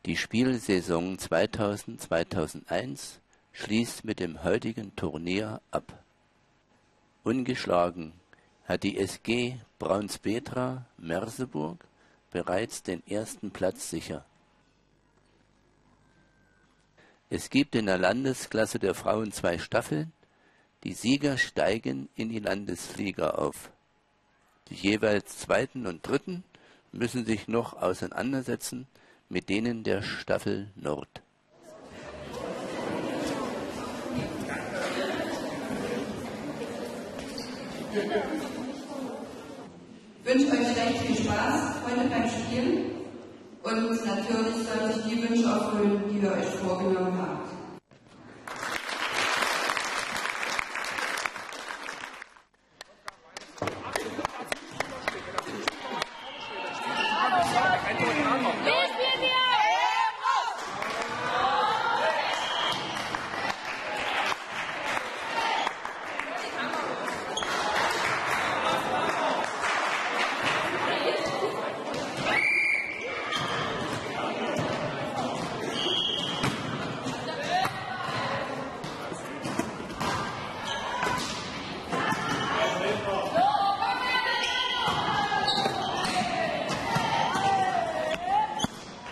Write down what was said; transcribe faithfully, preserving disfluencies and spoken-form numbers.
Die Spielsaison zweitausend zweitausendeins schließt mit dem heutigen Turnier ab. Ungeschlagen hat die S G Braunspetra Merseburg bereits den ersten Platz sicher. Es gibt in der Landesklasse der Frauen zwei Staffeln. Die Sieger steigen in die Landesliga auf. Die jeweils Zweiten und Dritten müssen sich noch auseinandersetzen mit denen der Staffel Nord. Ich wünsche euch recht viel Spaß heute beim Spielen und natürlich sollte ich die Wünsche erfüllen, die ihr euch vorgenommen habt. Ja.